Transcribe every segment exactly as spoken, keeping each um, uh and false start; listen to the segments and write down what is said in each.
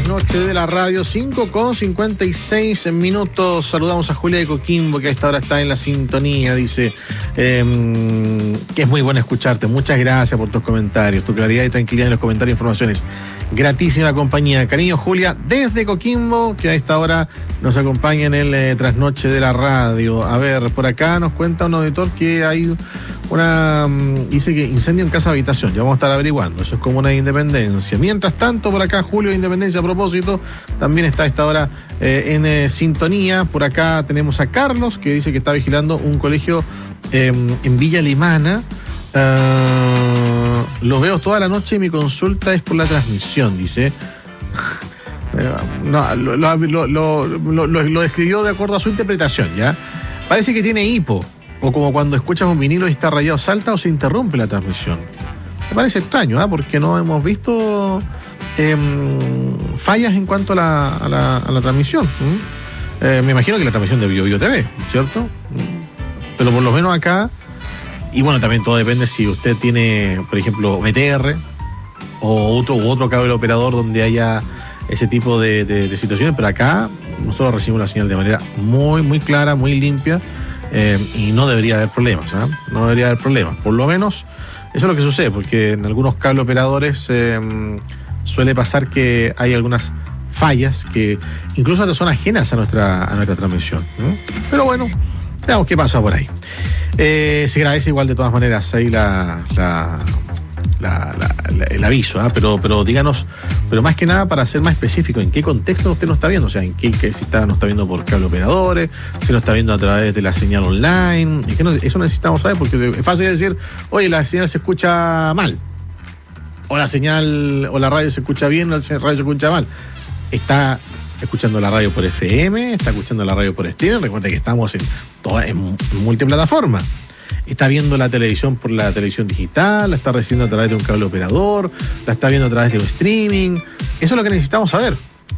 trasnoche de la radio, cinco con cincuenta y seis minutos. Saludamos a Julia de Coquimbo, que a esta hora está en la sintonía. Dice eh, que es muy bueno escucharte. Muchas gracias por tus comentarios, tu claridad y tranquilidad en los comentarios e informaciones. Gratísima compañía. Cariño, Julia, desde Coquimbo, que a esta hora nos acompaña en el eh, trasnoche de la radio. A ver, por acá nos cuenta un auditor que hay una... dice que incendio en casa habitación. Ya vamos a estar averiguando. Eso es como una Independencia. Mientras tanto, por acá, Julio de Independencia, a propósito, también está a esta hora eh, en eh, sintonía. Por acá tenemos a Carlos, que dice que está vigilando un colegio eh, en Villa Alemana. Uh, los veo toda la noche y mi consulta es por la transmisión, dice. No, lo, lo, lo, lo, lo, lo describió de acuerdo a su interpretación, ¿ya? Parece que tiene hipo, o como cuando escuchas un vinilo y está rayado, salta o se interrumpe la transmisión. Me parece extraño, ¿eh? Porque no hemos visto eh, fallas en cuanto a la, a la, a la transmisión. ¿Mm? Eh, me imagino que la transmisión de Bio Bio T V, ¿cierto? Pero por lo menos acá. Y bueno, también todo depende si usted tiene, por ejemplo, B T R o otro, u otro cable operador donde haya ese tipo de, de, de situaciones, pero acá nosotros recibimos la señal de manera muy, muy clara, muy limpia, eh, y no debería haber problemas, ¿eh? No debería haber problemas. Por lo menos, eso es lo que sucede, porque en algunos cable operadores eh, suele pasar que hay algunas fallas que incluso son ajenas a nuestra, a nuestra transmisión, ¿eh? Pero bueno, veamos qué pasa por ahí. Eh, se agradece igual de todas maneras ahí la, la, la, la, la el aviso, ¿eh? pero, pero díganos, pero más que nada para ser más específico, ¿en qué contexto usted nos está viendo? O sea, en qué, que si está, nos está viendo por cable operadores, si nos está viendo a través de la señal online. Es que no, eso necesitamos saber, porque es fácil decir, oye, la señal se escucha mal, o la señal, o la radio se escucha bien, o la radio se escucha mal. Está escuchando la radio por F M, está escuchando la radio por streaming. Recuerda que estamos en, toda, en, en multiplataforma. Está viendo la televisión por la televisión digital, la está recibiendo a través de un cable operador, la está viendo a través de un streaming. Eso es lo que necesitamos saber.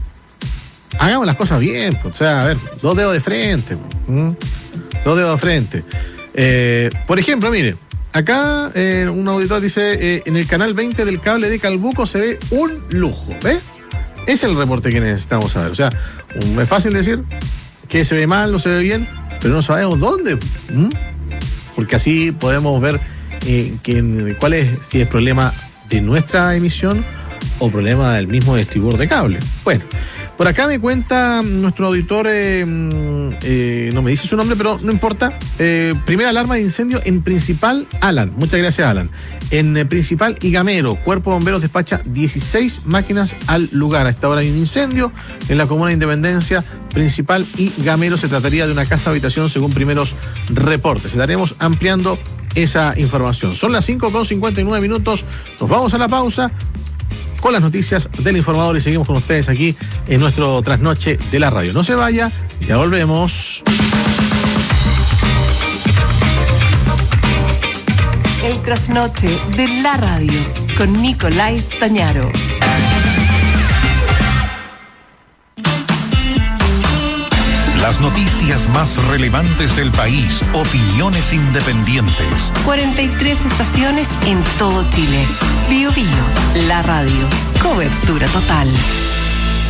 Hagamos las cosas bien, pues, o sea, a ver, dos dedos de frente. ¿Mm? Dos dedos de frente. Eh, por ejemplo, mire, acá eh, un auditor dice, eh, en el canal veinte del cable de Calbuco se ve un lujo, ¿ves? Es el reporte que necesitamos saber. O sea, es fácil decir que se ve mal, no se ve bien, pero no sabemos dónde. ¿Mm? Porque así podemos ver eh, que, cuál es, si es problema de nuestra emisión o problema del mismo distribuidor de cable. Bueno, por acá me cuenta nuestro auditor, eh, eh, no me dice su nombre, pero no importa. Eh, primera alarma de incendio en Principal, Alan. Muchas gracias, Alan. En eh, Principal y Gamero, Cuerpo de Bomberos despacha dieciséis máquinas al lugar. A esta hora hay un incendio en la comuna de Independencia, Principal y Gamero. Se trataría de una casa habitación según primeros reportes. Estaremos ampliando esa información. Son las cinco con cincuenta y nueve minutos. Nos vamos a la pausa con las noticias del informador y seguimos con ustedes aquí en nuestro trasnoche de la radio. No se vaya, ya volvemos. El trasnoche de la radio con Nicolás Tañaro. Las noticias más relevantes del país, opiniones independientes. cuarenta y tres estaciones en todo Chile. Bio Bio, la radio, cobertura total.